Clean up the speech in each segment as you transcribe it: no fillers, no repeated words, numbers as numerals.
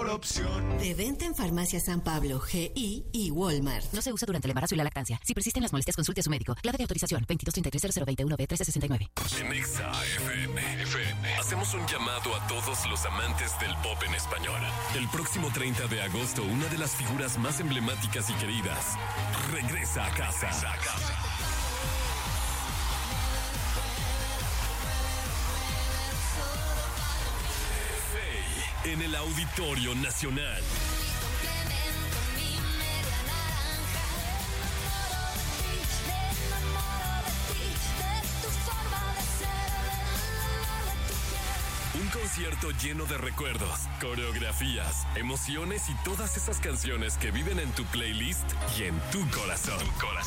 mejor opción. De venta en Farmacia San Pablo, GI y Walmart. No se usa durante el embarazo y la lactancia. Si persisten las molestias, consulte a su médico. Clave de autorización 2233-0021-B1369. En Exa FM hacemos un llamado a todos los amantes del pop en español. El próximo 30 de agosto, una de las figuras más emblemáticas y queridas regresa a casa. Faye en el Auditorio Nacional. Un concierto lleno de recuerdos, coreografías, emociones y todas esas canciones que viven en tu playlist y en tu corazón.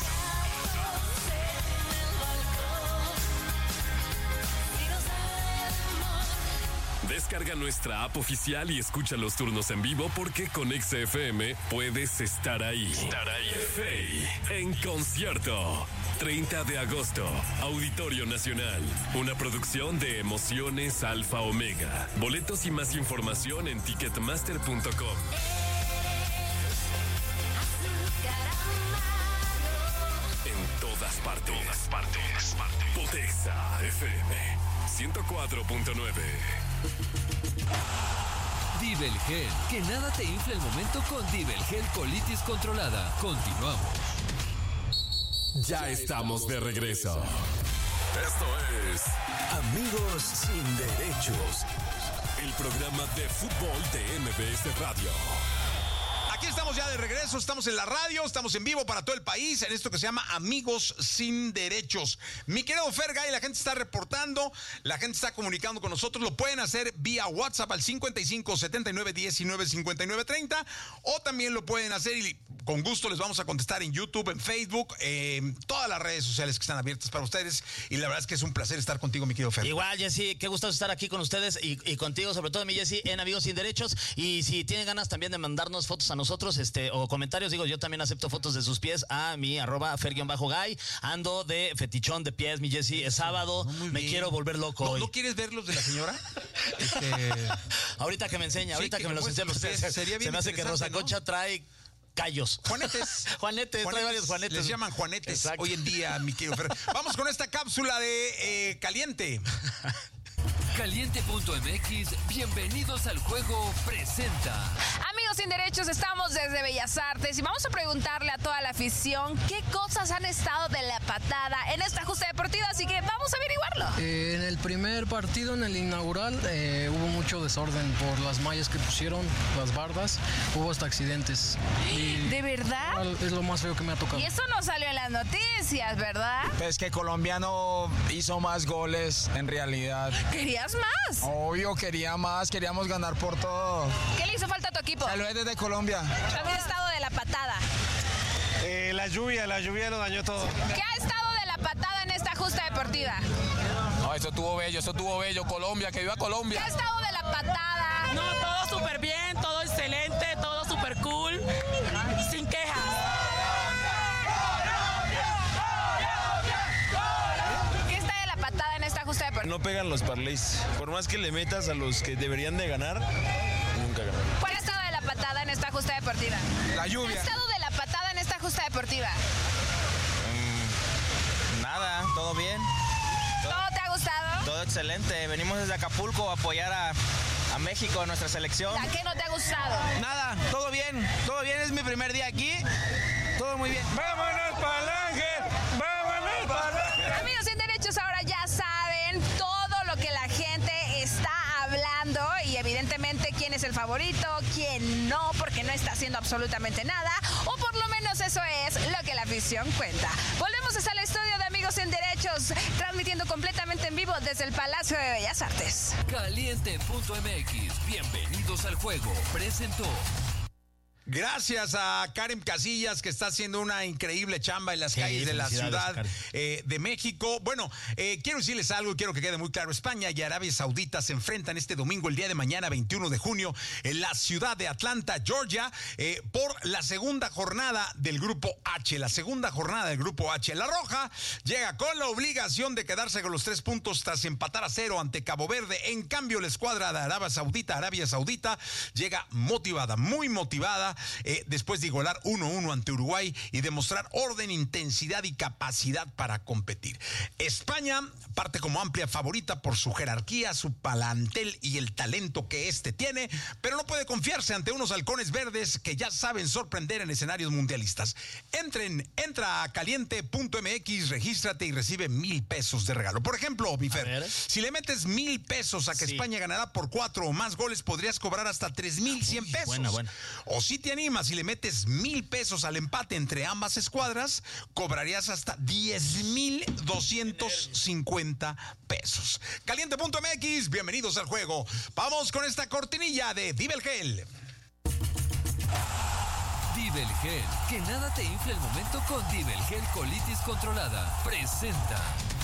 Descarga nuestra app oficial y escucha los turnos en vivo porque con Exa FM puedes estar ahí. Faye en concierto. 30 de agosto, Auditorio Nacional. Una producción de Emociones Alfa Omega. Boletos y más información en ticketmaster.com. En todas partes. Potexa FM 104.9. Divel Gel. Que nada te infle el momento con Divel Gel Colitis Controlada. Continuamos. Ya estamos de regreso. Esto es Amigos sin derechos. el programa de fútbol de MBS Radio. Aquí estamos ya de regreso, estamos en la radio, estamos en vivo para todo el país en esto que se llama Amigos sin Derechos. Mi querido Fergay, la gente está reportando, la gente está comunicando con nosotros, lo pueden hacer vía WhatsApp al 55 79 19 59 30 o también lo pueden hacer y con gusto les vamos a contestar en YouTube, en Facebook, todas las redes sociales que están abiertas para ustedes y la verdad es que es un placer estar contigo, mi querido Fer. Igual, Jessy, qué gusto estar aquí con ustedes y contigo, sobre todo mi Jessy, en Amigos sin Derechos. Y si tienen ganas también de mandarnos fotos a nosotros, o comentarios, digo, yo también acepto fotos de sus pies a mi @fer_gay. Ando de fetichón de pies, mi Jessy, es sábado, me quiero volver loco hoy. ¿No quieres ver los de la señora? Ahorita que me enseña, ahorita que me los enseña, sería bien, se me hace que Rosa Concha trae callos. Juanetes, trae varios juanetes. Les llaman juanetes. Exacto. Hoy en día, mi querido Fer. Vamos con esta cápsula de Caliente. Caliente.mx, bienvenidos al juego, presenta. Amigos sin derechos, estamos desde Bellas Artes y vamos a preguntarle a toda la afición qué cosas han estado de la patada en esta justa deportiva, así que vamos a averiguarlo. En el primer partido, en el inaugural, hubo mucho desorden por las mallas que pusieron, las bardas, hubo hasta accidentes. ¿De verdad? Es lo más feo que me ha tocado. Y eso no salió en las noticias, ¿verdad? Pues que colombiano hizo más goles, en realidad. ¿Querías más? Obvio, quería más, queríamos ganar por todo. ¿Qué le hizo falta a tu equipo? Saludos desde Colombia. ¿Qué ha estado de la patada? La lluvia lo dañó todo. ¿Qué ha estado de la patada en esta justa deportiva? No, eso estuvo bello, Colombia, que viva Colombia. ¿Qué ha estado de la patada? No, todo súper bien, todo excelente, todo súper cool, sin quejas. ¿Qué está de la patada en esta justa deportiva? No pegan los parlays. Por más que le metas a los que deberían de ganar, nunca ganan. ¿Cuál ha estado de la patada en esta justa deportiva? La lluvia. ¿Qué ha estado de la patada en esta justa deportiva? Nada, todo bien. ¿Todo te ha gustado? Todo excelente. Venimos desde Acapulco a apoyar a México, a nuestra selección. ¿A qué no te ha gustado? Nada, todo bien, es mi primer día aquí, todo muy bien. ¡Vámonos para el Ángel! ¡Vámonos para el Ángel! Amigos sin derechos, ahora ya saben todo lo que la gente está hablando y evidentemente quién es el favorito, quién no, porque no está haciendo absolutamente nada, o por lo menos eso es lo que la afición cuenta. Volvemos hasta el estudio de Amigos sin Derechos, transmitiendo completamente en vivo desde el Palacio de Bellas Artes. Caliente.mx, bienvenidos al juego, presentó. Gracias a Karen Casillas, que está haciendo una increíble chamba en las calles de la Ciudad de México. Bueno, quiero decirles algo y quiero que quede muy claro. España y Arabia Saudita se enfrentan este domingo, el día de mañana, 21 de junio, en la ciudad de Atlanta, Georgia, por la segunda jornada del Grupo H. La segunda jornada del Grupo H. La Roja llega con la obligación de quedarse con los 3 puntos tras empatar a 0 ante Cabo Verde. En cambio, la escuadra de Arabia Saudita, llega motivada, muy motivada, después de igualar 1-1 ante Uruguay y demostrar orden, intensidad y capacidad para competir. España parte como amplia favorita por su jerarquía, su plantel y el talento que tiene, pero no puede confiarse ante unos halcones verdes que ya saben sorprender en escenarios mundialistas. Entra a caliente.mx, regístrate y recibe 1,000 pesos de regalo. Por ejemplo, mi Fer, si le metes 1,000 pesos a que España ganará por 4 o más goles, podrías cobrar hasta 3,100 pesos. Buena. O si te animas y le metes 1,000 pesos al empate entre ambas escuadras, cobrarías hasta 10,250 pesos. Caliente.mx, bienvenidos al juego. Vamos con esta cortinilla de Divel Gel. Divel Gel, que nada te infle el momento con Divel Gel Colitis Controlada. Presenta.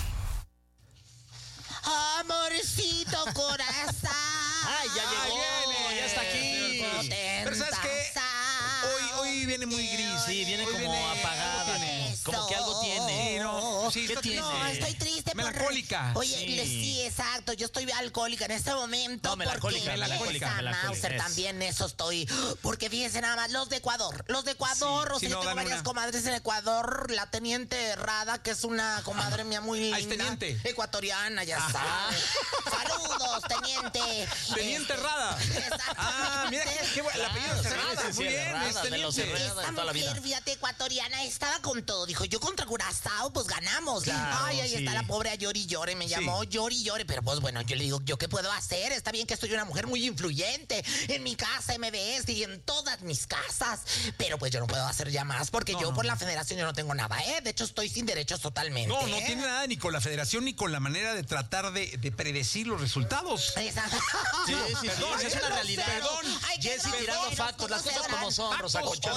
Amorcito corazón. Ay, ya llegó, ya está aquí. Pero ¿sabes qué? Hoy viene muy gris. Sí, viene como apagada. Como que algo tiene. ¿Qué tiene? No, estoy triste. Melancólica. Oye, sí, exacto. Yo estoy alcohólica en este momento. No, melancólica. Mauser también, eso estoy. Porque fíjense nada más, los de Ecuador, yo tengo varias comadres en Ecuador. La teniente Rada, que es una comadre mía muy linda. Teniente. Ecuatoriana, ya está. Saludos, teniente. Teniente Rada. Mira qué bueno. El apellido es Rada. Muy bien, esta mujer, fíjate, ecuatoriana, estaba con todo. Dijo, yo contra Curazao, pues ganamos. Claro, ahí está la pobre a llori llore. Me llamó llori llore. Pero pues bueno, yo le digo, ¿yo qué puedo hacer? Está bien que soy una mujer muy influyente en mi casa MBS y en todas mis casas. Pero pues yo no puedo hacer ya más porque yo por la federación yo no tengo nada, ¿eh? De hecho, estoy sin derechos totalmente. No tiene nada ni con la federación ni con la manera de tratar de predecir los resultados. Exacto. Sí, es una realidad. Perdón. Jessy tirando factos, las cosas como son, Rosa Concha.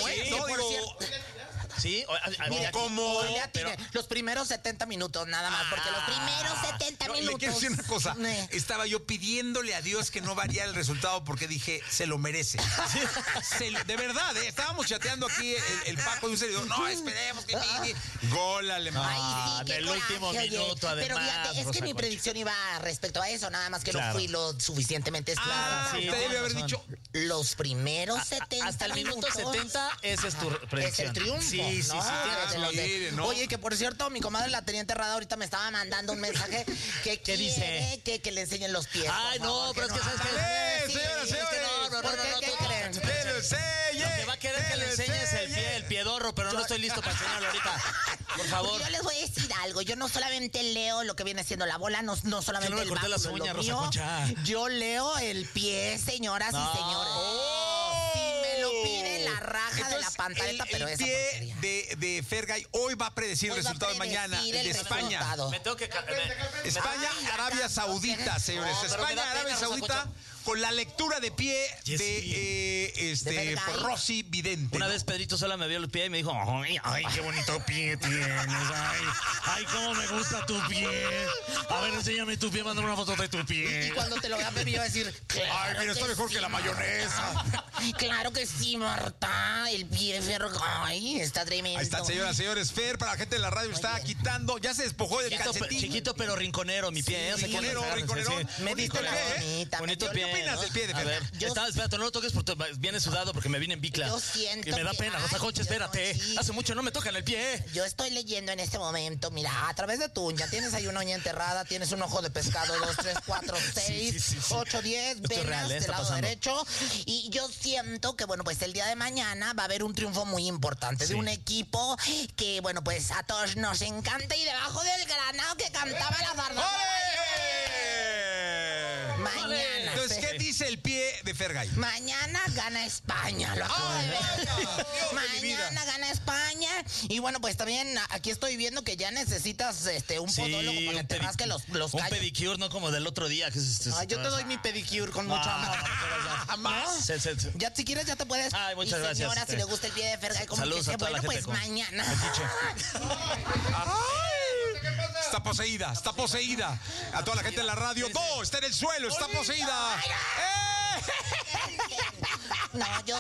Sí, como los primeros 70 minutos nada más, porque los primeros 70 minutos. Le quiero decir una cosa. Estaba yo pidiéndole a Dios que no variara el resultado porque dije, se lo merece. De verdad, estábamos chateando aquí el Paco de un serio. No, esperemos que gol alemán. Del último minuto, además. Pero fíjate, es que mi predicción iba respecto a eso, nada más que no fui lo suficientemente clara. Usted debe haber dicho los primeros 70 hasta el minuto 70, esa es tu predicción. Es el triunfo. Sí. Oye, que por cierto, mi comadre la teniente Rada ahorita me estaba mandando un mensaje que ¿qué dice? Que le enseñen los pies. Ay, no, pero es que sabes que ¿Qué creen? Que va a querer que le enseñes el piedorro, pero no estoy listo para enseñarlo ahorita. Por favor. Yo les voy a decir algo. Yo no solamente leo lo que viene siendo la bola, no solamente el báculo, las uñas, Rosa Concha. Yo leo el pie, señoras y señores. Si me lo pide la raja de la pantaleta, pero esa porquería. De Fergay hoy va a predecir el resultado de mañana de España. Me tengo que España, Arabia Saudita, señores. España, Arabia Saudita. Con la lectura de pie de Rosy Vidente. Una vez Pedrito Sola me vio el pie y me dijo, ay, qué bonito pie tienes, ay, cómo me gusta tu pie. A ver, enséñame tu pie, mándame una foto de tu pie. Y cuando te lo vea, me iba a decir, ay, mira, está mejor que la mayonesa. Claro que sí, Marta, el pie de Fergay está tremendo. Ahí está, señoras, señores. Fer, para la gente de la radio, está quitando, ya se despojó del calcetín. Chiquito pero rinconero, mi pie. Rinconero. Me diste la bonita. Bonito pie. ¿Qué opinas del pie de Fer? A ver, espérate, no lo toques porque viene sudado porque me vine en bicla. Yo siento y me da pena, Rosa Concha, espérate. Hace mucho no me tocan el pie. Yo estoy leyendo en este momento, mira, a través de tu uña, tienes ahí una uña enterrada, tienes un ojo de pescado, 2, 3, 4, 6, 8, 10 venas del lado derecho. Y yo siento que, bueno, pues el día de mañana va a haber un triunfo muy importante de un equipo que, bueno, pues a todos nos encanta y debajo del granado que cantaba la barda. Mañana. Entonces, ¿qué dice dice el pie de Fergay? Mañana gana España, lo acabo de ver. Mañana gana España. Y bueno, pues también aquí estoy viendo que ya necesitas un podólogo para que te rasque los callos. Un pedicure, no como del otro día. Yo te doy mi pedicure con mucho amor. ¿Más? Ya, si quieres, ya te puedes. Ay, muchas gracias. Señora, si le gusta el pie de Fergay, como saludos que a toda la bueno, gente pues mañana. Está poseída. A toda la gente en la radio. No, está en el suelo, está poseída. No, yo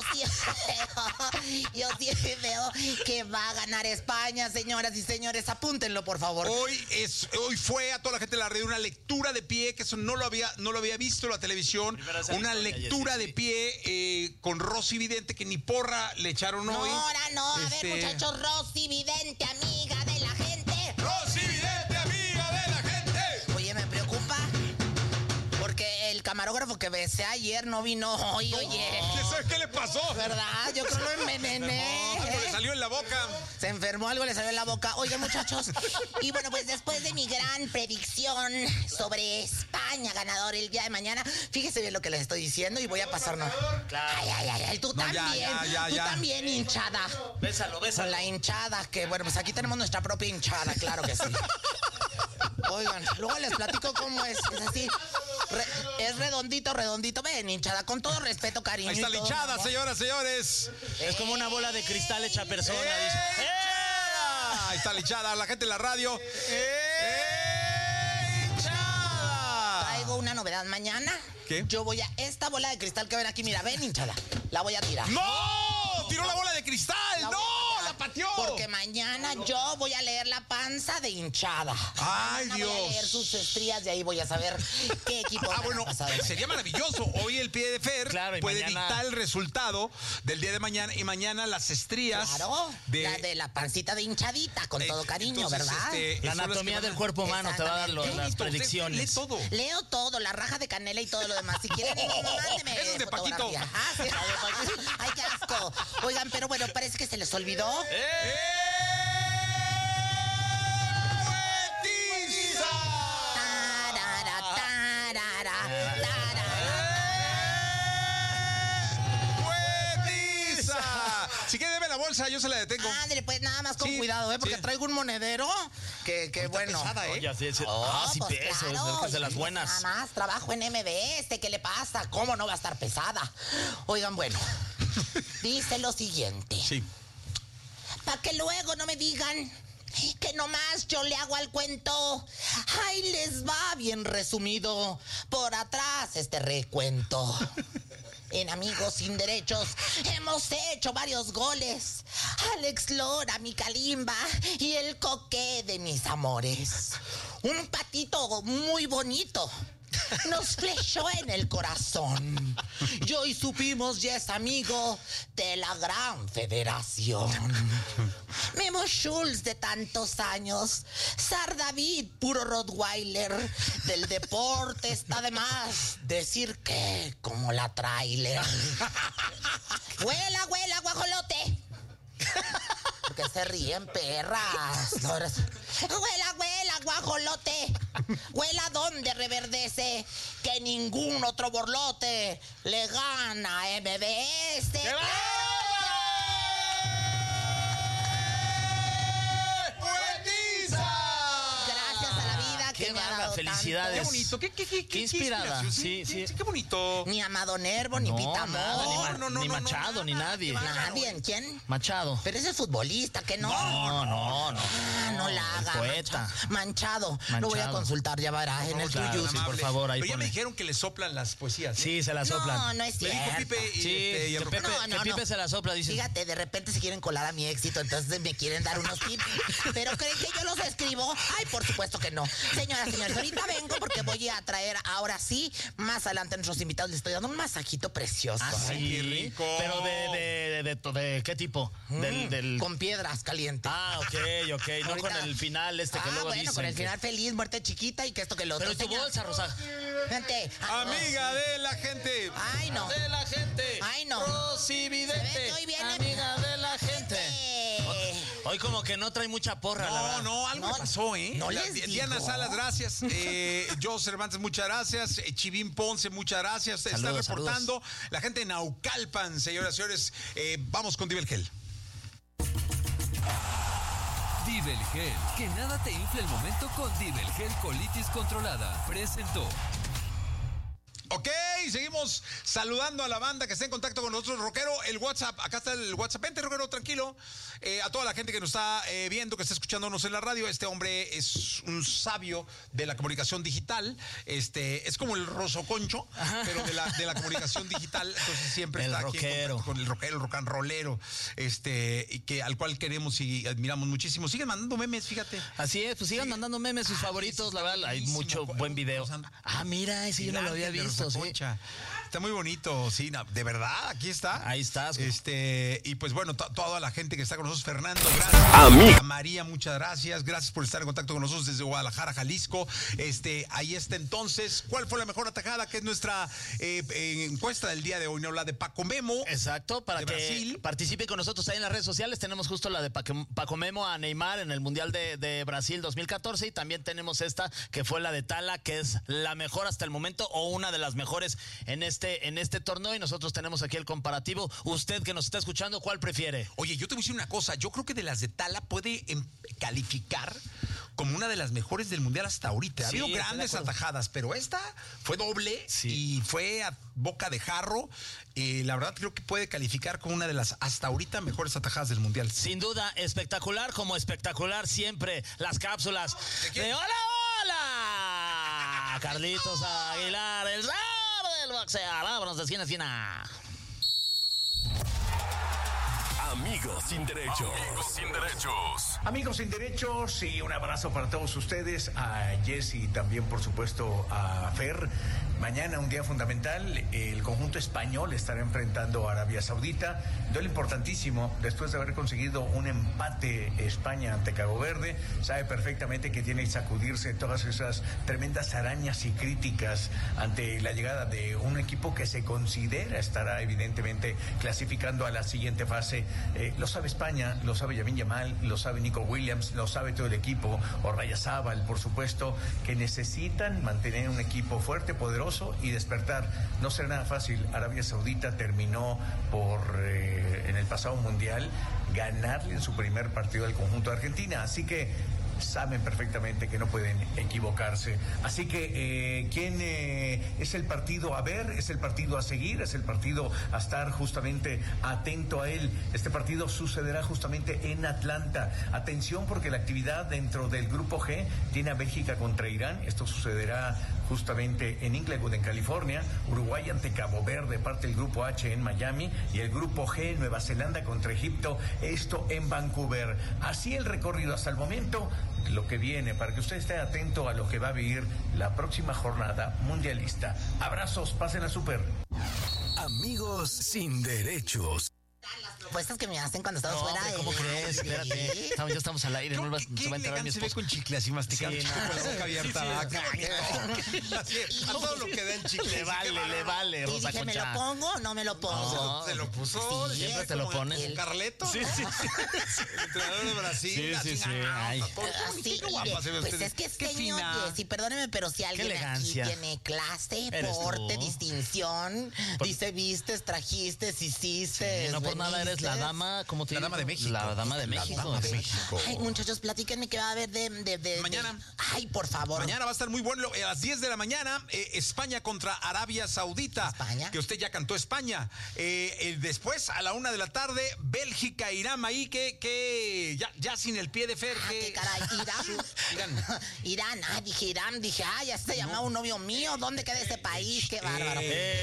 sí veo que va a ganar España, señoras y señores. Apúntenlo, por favor. Hoy fue a toda la gente de la radio una lectura de pie, que eso no lo había visto en la televisión. Una lectura de pie con Rosy Vidente, que ni porra le echaron hoy. Ahora no. A ver, muchachos, Rosy Vidente, amiga de la gente. Rosy Vidente, amiga de la gente. Oye, me preocupa porque el camarógrafo que besé ayer no vino hoy, oye. ¿Sabes qué le pasó? ¿Verdad? Yo creo que lo envenené. Algo le salió en la boca. Se enfermó, algo le salió en la boca. Oigan, muchachos. Y bueno, pues después de mi gran predicción sobre España ganador el día de mañana, fíjese bien lo que les estoy diciendo y voy a pasarnos. Claro. Ay, tú también. Tú también, hinchada. Bésalo. Con la hinchada, que bueno, pues aquí tenemos nuestra propia hinchada, claro que sí. Oigan, luego les platico cómo es así. Es redondito. Ven, hinchada, con todo respeto, cariño. Ahí está la hinchada, señoras, señores. Es como una bola de cristal hecha persona. Dice. Ahí está la hinchada, la gente en la radio. ¡Hinchada! Traigo una novedad mañana. ¿Qué? Yo voy a esta bola de cristal que ven aquí, mira, ven, hinchada. La voy a tirar. ¡No! ¡Tiró la bola de cristal! ¡No! ¡La pateó! Porque mañana yo voy a leer la panza de hinchada. ¡Ay, Dios! Voy a leer sus estrías y ahí voy a saber qué equipo. Bueno, sería maravilloso. Hoy el pie de Fer puede dictar el resultado del día de mañana y mañana las estrías. Claro, la pancita de hinchadita, con todo cariño, entonces, ¿verdad? La anatomía del cuerpo humano te va a dar las predicciones. Lee todo. Leo todo, la raja de canela y todo lo demás. Si quieren, mándeme. Eso es de Paquito. Sí. Ay, qué asco. Oigan, pero bueno, parece que se les olvidó. Si quiere, deme la bolsa, yo se la detengo. Ándale, pues nada más con cuidado, porque traigo un monedero que bueno. Pesada, sí pesa, claro, es que es de las buenas. Nada más, trabajo en MBS, ¿qué le pasa? ¿Cómo no va a estar pesada? Oigan, bueno, dice lo siguiente. Sí. Para que luego no me digan que nomás yo le hago al cuento. Ahí les va bien resumido por atrás este recuento. En Amigos Sin Derechos hemos hecho varios goles. Alex Lora, mi Kalimba y el Coque de mis amores. Un patito muy bonito nos flechó en el corazón. Y hoy supimos ya es amigo de la gran federación. Memo Schultz de tantos años. Sar David, puro Rottweiler. Del deporte está de más decir que como la trailer. Huela, guajolote. Porque se ríen, perras. Huela, guajolote. Huela donde reverdece, que ningún otro borlote le gana a MBS. Qué bárbara, felicidades. Qué bonito, qué inspirada. Sí. Qué bonito. Ni Amado Nervo, ni Pita Amor, ni Machado, ni nadie. Nadie, ¿quién? Machado. Pero ese es futbolista, ¿que no? No. No la haga. Poeta. Manchado. Lo voy a consultar, ya verás, en el tuyo. Sí, por favor, ahí Pero ya pone. me dijeron que le soplan las poesías. Sí, se las soplan. No es Me cierto. dijo Pipe y que Pipe se la sopla, dice. Fíjate, de repente se quieren colar a mi éxito, entonces me quieren dar unos tips. Pero ¿creen que yo los escribo? Ay, por supuesto que no. Señoras, ahorita vengo porque voy a traer ahora sí, más adelante a nuestros invitados les estoy dando un masajito precioso. Ah, sí. Qué rico. Pero de ¿qué tipo? Con piedras calientes. Ah, ok. No Ahorita. con el final que luego bueno, dicen. con el final feliz, muerte chiquita y que esto que lo otro. Pero tu bolsa, Rosa. Gente. Amiga de la gente. Ay, no. De la gente. Ay, no. Rosy Vidente. Hoy viene amiga de la gente. Hoy como que no trae mucha porra, la verdad. No, algo le pasó, ¿eh? No les Diana digo. Salas, gracias. Joe Cervantes, muchas gracias. Chivín Ponce, muchas gracias. Está reportando. La gente de Naucalpan, señoras y señores. Vamos con Divel Gel. Divel Gel, que nada te infle el momento con Divel Gel Colitis Controlada. Presentó. Ok, seguimos saludando a la banda que está en contacto con nosotros. Rockero, el WhatsApp, acá está el WhatsApp. Vente, Rockero, tranquilo. A toda la gente que nos está viendo, que está escuchándonos en la radio, este hombre es un sabio de la comunicación digital. Es como el Rosso Concho, pero de la comunicación digital. Entonces siempre está aquí en contacto con el rockero, el rock and rollero, y que al cual queremos y admiramos muchísimo. Siguen mandando memes, fíjate. Así es, pues sigan mandando memes, sus favoritos, la verdad, hay mucho buen video. Mira, ese yo no lo había visto. Sí. Está muy bonito, sí, de verdad, aquí está. Ahí estás. Y pues bueno, toda la gente que está con nosotros, Fernando, gracias. A María, muchas gracias. Gracias por estar en contacto con nosotros desde Guadalajara, Jalisco. Ahí está entonces. ¿Cuál fue la mejor atajada? Que es nuestra encuesta del día de hoy, ¿no? La de Paco Memo. Exacto, para que Brasil. Participen con nosotros ahí en las redes sociales. Tenemos justo la de Paco Memo a Neymar en el Mundial de Brasil 2014 y también tenemos esta que fue la de Tala, que es la mejor hasta el momento o una de las mejores en este torneo, y nosotros tenemos aquí el comparativo. Usted que nos está escuchando, ¿cuál prefiere? Oye, yo te voy a decir una cosa, yo creo que de las de Tala puede calificar como una de las mejores del Mundial hasta ahorita. Ha habido grandes atajadas, pero esta fue doble y fue a boca de jarro. La verdad creo que puede calificar como una de las hasta ahorita mejores atajadas del Mundial. Sin duda, espectacular como espectacular siempre las cápsulas de ¡Hola, hola! Carlitos Aguilar, el rey del boxeo. Vámonos de esquina a esquina. Amigos sin derechos. Amigos sin derechos. Amigos sin derechos, y un abrazo para todos ustedes, a Jesse y también por supuesto a Fer. Mañana un día fundamental, el conjunto español estará enfrentando a Arabia Saudita. Duelo importantísimo, después de haber conseguido un empate España ante Cabo Verde, sabe perfectamente que tiene que sacudirse todas esas tremendas arañas y críticas ante la llegada de un equipo que se considera estará evidentemente clasificando a la siguiente fase. Lo sabe España, lo sabe Lamine Yamal, lo sabe Nico Williams, lo sabe todo el equipo, Orrayazábal, por supuesto, que necesitan mantener un equipo fuerte, poderoso y despertar. No será nada fácil. Arabia Saudita terminó en el pasado mundial, ganarle en su primer partido al conjunto de Argentina, así que saben perfectamente que no pueden equivocarse. Así que, ¿quién es el partido a ver? Es el partido a seguir, es el partido a estar justamente atento a él. Este partido sucederá justamente en Atlanta. Atención, porque la actividad dentro del Grupo G tiene a Bélgica contra Irán. Esto sucederá justamente en Inglewood, en California. Uruguay ante Cabo Verde, parte del Grupo H en Miami. Y el Grupo G, Nueva Zelanda contra Egipto, esto en Vancouver. Así el recorrido hasta el momento, lo que viene, para que usted esté atento a lo que va a vivir la próxima jornada mundialista. Abrazos, pásenla súper. Amigos sin derechos. Las propuestas que me hacen cuando estamos fuera de... ¿Cómo crees? Espérate. Ya estamos al aire. No va a enterar mi esposo. Con chicle así masticando, con la boca abierta. A todo lo que da el chicle. Le vale, Rosa Concha. ¿Me lo pongo o no me lo pongo? No, se lo puso. Sí, siempre te lo pones. ¿El Carleto? Sí. El entrenador de Brasil. Sí. Pues es que señor Jessy, perdóneme, pero si alguien aquí tiene clase, porte, distinción, dice, vistes, trajiste, hiciste. No por nada eres la dama, ¿cómo te digo? La dama de México. La dama de México. Ay, muchachos, platíquenme qué va a haber de mañana. Ay, por favor. Mañana va a estar muy bueno. A las 10 de la mañana, España contra Arabia Saudita. ¿España? Que usted ya cantó España. Después, a la 1 de la tarde, Bélgica, Irán, ahí que ya sin el pie de Fer. ¿Qué caray? Irán. Dije, ya se llamaba un novio mío. ¿Dónde queda ese país? Qué bárbaro.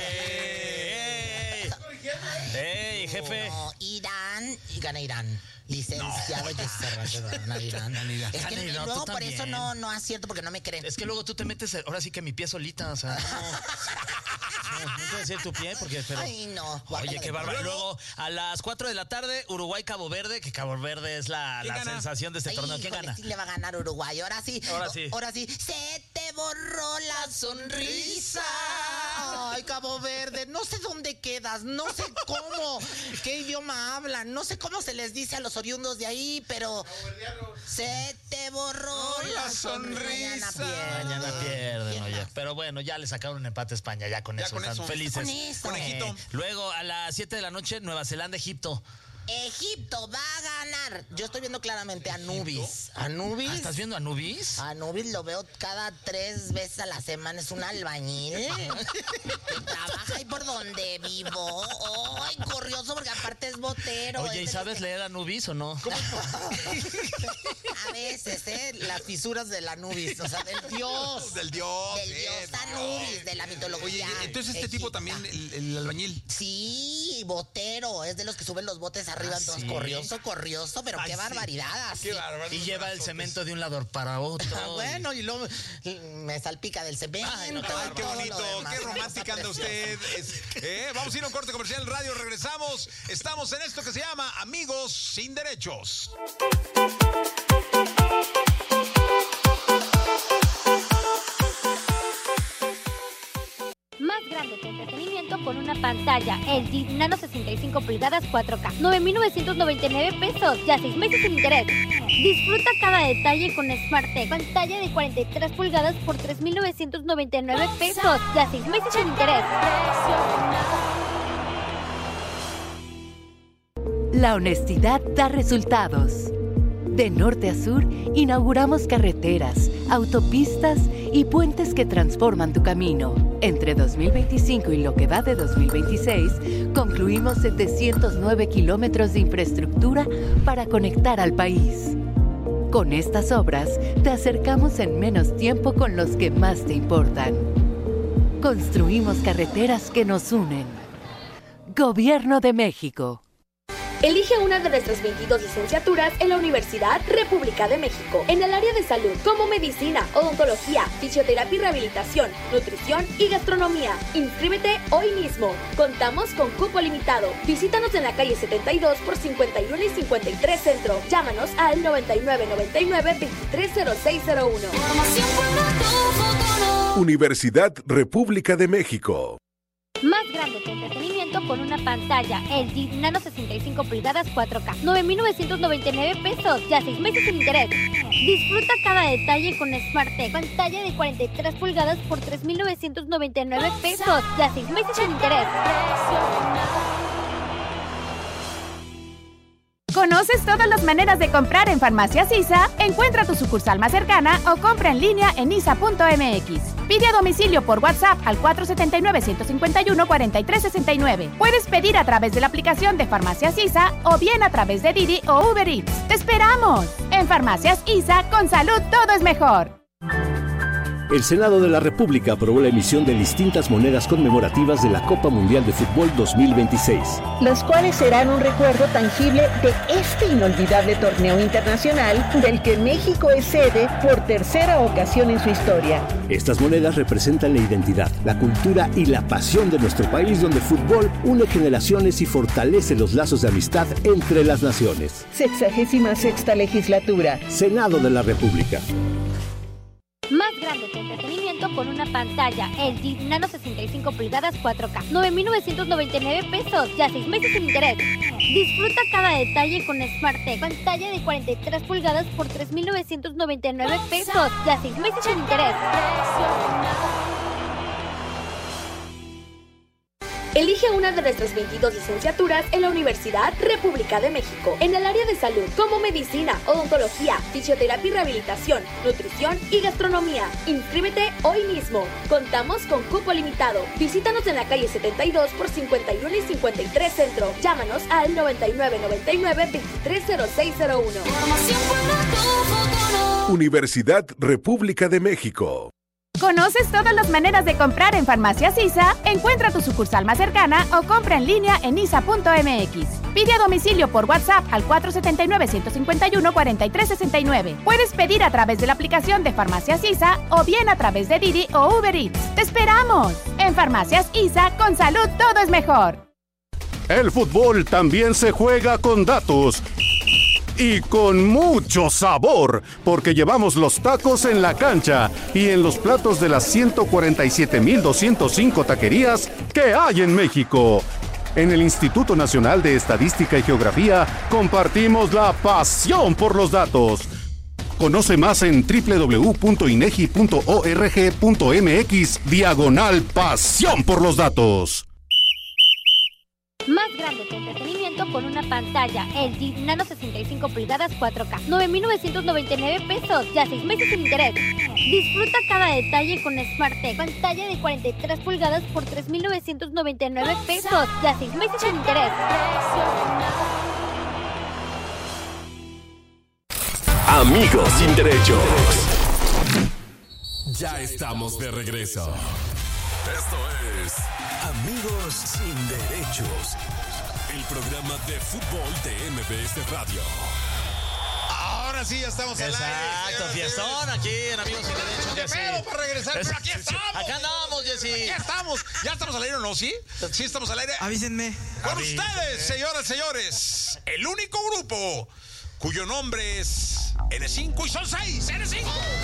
¡Ey, jefe! No, Irán, y gana Irán. Licenciado Irán. Es que luego por eso no acierto, porque no me creen. Es que luego tú te metes, ahora sí que mi pie solita, o sea, no puedo decir tu pie, porque... Ay, no. Oye, qué bárbaro. Luego, a las 4 de la tarde, Uruguay-Cabo Verde, que Cabo Verde es la sensación de este torneo. ¿Quién gana? Sí le va a ganar Uruguay. Ahora sí. Se te borró la sonrisa. Ay, Cabo Verde, no sé dónde quedas, no sé cómo, qué idioma idioma hablan? No sé cómo se les dice a los oriundos de ahí, pero... Se te borró la sonrisa. Mañana pierden, oye. Pero bueno, ya le sacaron un empate a España, ya con eso. Están felices. Conejito. Luego, a las 7 de la noche, Nueva Zelanda, Egipto. Egipto va a ganar. Yo estoy viendo claramente a Anubis. ¿Anubis? ¿Estás viendo a Anubis? Anubis lo veo cada 3 veces a la semana. Es un albañil que trabaja ahí por donde vivo. ¡Ay, corrioso! Porque aparte es botero. Oye, ¿y sabes leer Anubis o no? ¿Cómo? A veces, las fisuras del Anubis. O sea, del dios. Del dios. Del dios Anubis, de la mitología. Oye, entonces este tipo también, el albañil. Sí, botero. Es de los que suben los botes arriba, entonces corrioso, pero qué barbaridad. Qué barbaridad. Y lleva el cemento de un lado para otro. Bueno, y luego me salpica del cemento. Ay, qué bonito, qué romántica anda usted. Vamos a ir a un corte comercial radio, regresamos. Estamos en esto que se llama Amigos Sin Derechos. Más grande que entretenimiento con una pantalla LG Nano 65 pulgadas 4K. 9,999 pesos, ya 6 meses sin interés. Disfruta cada detalle con SmartTech. Pantalla de 43 pulgadas por 3,999 pesos, ya 6 meses sin interés. La honestidad da resultados. De norte a sur, inauguramos carreteras, autopistas y puentes que transforman tu camino. Entre 2025 y lo que va de 2026, concluimos 709 kilómetros de infraestructura para conectar al país. Con estas obras, te acercamos en menos tiempo con los que más te importan. Construimos carreteras que nos unen. Gobierno de México. Elige una de nuestras 22 licenciaturas en la Universidad República de México, en el área de salud, como medicina, odontología, fisioterapia y rehabilitación, nutrición y gastronomía. Inscríbete hoy mismo. Contamos con cupo limitado. Visítanos en la calle 72 por 51 y 53 Centro. Llámanos al 9999-230601. Universidad República de México. Más grande que entretenimiento con una pantalla LG Nano 65 pulgadas 4K. 9,999 pesos, ya 6 meses sin interés. Disfruta cada detalle con SmartTech. Pantalla de 43 pulgadas por 3,999 pesos, ya 6 meses sin interés. ¿Conoces todas las maneras de comprar en Farmacias ISA? Encuentra tu sucursal más cercana o compra en línea en isa.mx. Pide a domicilio por WhatsApp al 479-151-4369. Puedes pedir a través de la aplicación de Farmacias ISA o bien a través de Didi o Uber Eats. ¡Te esperamos! En Farmacias ISA, con salud todo es mejor. El Senado de la República aprobó la emisión de distintas monedas conmemorativas de la Copa Mundial de Fútbol 2026. Los cuales serán un recuerdo tangible de este inolvidable torneo internacional del que México es sede por tercera ocasión en su historia. Estas monedas representan la identidad, la cultura y la pasión de nuestro país, donde el fútbol une generaciones y fortalece los lazos de amistad entre las naciones. 66ª legislatura. Senado de la República. Más grande que entretenimiento con una pantalla LG Nano 65 pulgadas 4K. 9,999 pesos, ya 6 meses sin interés. Disfruta cada detalle con SmartTech. Pantalla de 43 pulgadas por 3,999 pesos, ya 6 meses sin interés. Elige una de nuestras 22 licenciaturas en la Universidad República de México, en el área de salud, como medicina, odontología, fisioterapia y rehabilitación, nutrición y gastronomía. Inscríbete hoy mismo. Contamos con cupo limitado. Visítanos en la calle 72 por 51 y 53 Centro. Llámanos al 9999-230601. Universidad República de México. ¿Conoces todas las maneras de comprar en Farmacias ISA? Encuentra tu sucursal más cercana o compra en línea en isa.mx. Pide a domicilio por WhatsApp al 479-151-4369. Puedes pedir a través de la aplicación de Farmacias ISA o bien a través de Didi o Uber Eats. ¡Te esperamos! En Farmacias ISA, con salud todo es mejor. El fútbol también se juega con datos. Y con mucho sabor, porque llevamos los tacos en la cancha y en los platos de las 147,205 taquerías que hay en México. En el Instituto Nacional de Estadística y Geografía compartimos la pasión por los datos. Conoce más en www.inegi.org.mx/pasión por los datos. Más grande que entretenimiento con una pantalla LG Nano 65 pulgadas 4K. 9,999 pesos, ya 6 meses sin interés. Disfruta cada detalle con SmartTech. Pantalla de 43 pulgadas por 3,999 pesos, ya 6 meses sin interés. Amigos sin derechos. Ya estamos de regreso. Esto es Amigos sin derechos. El programa de fútbol de MBS Radio. Ahora sí, ya estamos al aire. Exacto, fiestón aquí en Amigos sin Derechos. ¿Qué pedo para regresar? Pero aquí estamos. Acá andamos, Jessy. Aquí estamos. ¿Ya estamos al aire o no? ¿Sí? ¿Sí estamos al aire? Avísenme. Con ustedes, señoras y señores, el único grupo cuyo nombre es N5 y son 6. N5.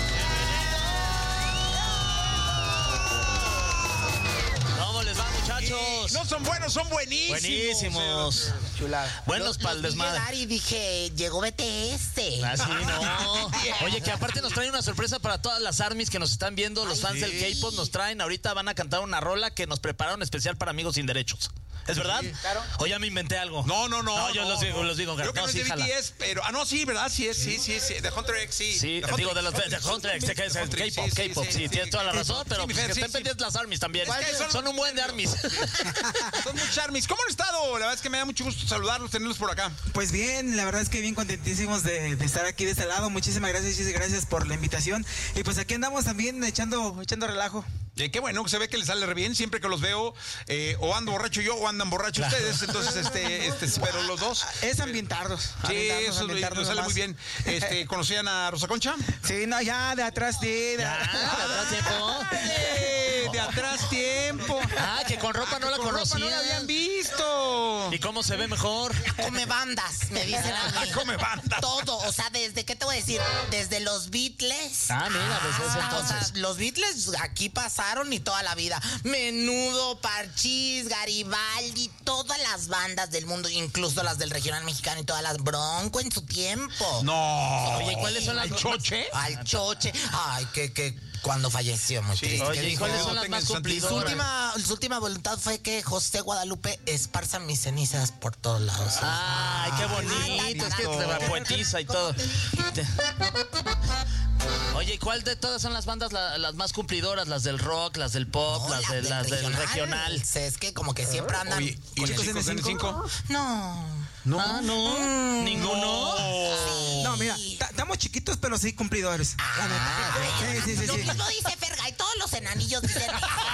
¿Cómo les va, muchachos? No son buenos, son buenísimos. Buenísimos. Chulada. Buenos para el desmadre. Y dije, llegó BTS. Así no. Oye, que aparte nos traen una sorpresa para todas las armies que nos están viendo, los fans del K-pop nos traen. Ahorita van a cantar una rola que nos prepararon especial para Amigos sin Derechos. ¿Es verdad? Sí, claro. O ya me inventé algo. No, yo los digo. Creo que no es de jala. BTS, pero... sí, ¿verdad? Sí, de Hunter X, sí. Sí, digo, de Hunter X, que es K-pop, sí, tienes toda la razón, pero pues que estén pendientes las armies también. Son un buen de armies. Son muchas armies. ¿Cómo han estado? La verdad es que me da mucho gusto saludarlos, tenerlos por acá. Pues bien, la verdad es que bien contentísimos de estar aquí de este lado. Muchísimas gracias por la invitación. Y pues aquí andamos también echando relajo. Qué bueno, que se ve que les sale re bien. Siempre que los veo, o ando borracho yo o andan borrachos ustedes. Entonces, pero los dos. Es ambientarnos. Sí, eso nos sale muy bien. ¿Conocían a Rosa Concha? Sí, no, ya, de atrás tiempo. De atrás tiempo. Ah, que con ropa no la conocían. No la habían visto. ¿Y cómo se ve mejor? Come bandas, me dicen a mí. Come bandas. Todo, o sea, ¿qué te voy a decir? Desde los Beatles. Ah, mira, desde ese entonces. O sea, los Beatles aquí pasaron y toda la vida. Menudo, Parchís, Garibaldi, todas las bandas del mundo, incluso las del regional mexicano y todas las Bronco en su tiempo. No. Oye, ¿cuáles son las... ¿Al Choche? Al Choche. Ay, que cuando falleció, muy triste. Oye, ¿y cuáles son las más cumplidoras? Su última voluntad fue que José Guadalupe esparza mis cenizas por todos lados. Ay, qué bonito. Es que te la poetiza y todo. Oye, ¿y cuál de todas son las bandas las más cumplidoras? ¿Las del rock, las del pop, las del regional? Es que como que siempre andan... Oye, ¿y chicos N5? No. ¿No? ¿Ninguno? No, mira, estamos chiquitos, pero sí cumplidores. Sí. Lo mismo dice Fergay, todos los enanillos dicen...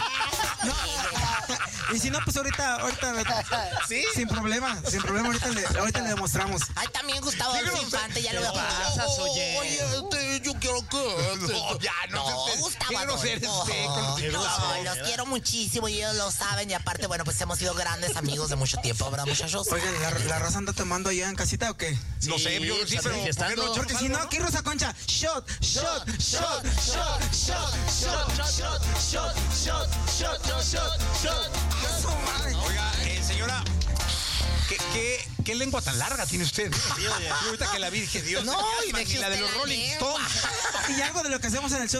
Y si no, pues ahorita ¿sí? Sin problema, ahorita le demostramos. Ay, también Gustavo Adolfo Infante, ya lo veo. Oye, yo quiero que... No, Gustavo Adolfo. Los quiero muchísimo y ellos lo saben. Y aparte, bueno, pues hemos sido grandes amigos de mucho tiempo, ¿verdad, muchachos? Oigan, ¿la raza anda tomando allá en casita o qué? No sé, yo sí, pero... Porque si no, aquí Rosa Concha, shot. Oiga, señora, ¿qué lengua tan larga tiene usted? Ahorita que la vi dije, Dios, no, y la de los Rolling Stones. Y algo de lo que hacemos en el show